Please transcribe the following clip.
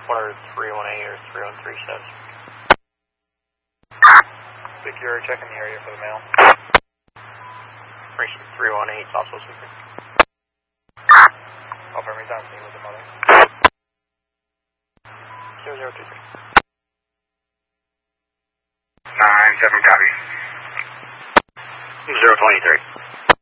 Whatever 318 or 313 says. Secure, checking the area for the mail. 318 is also secure. Alpha Army down with the mother. 0023. 9-7 copy. 023.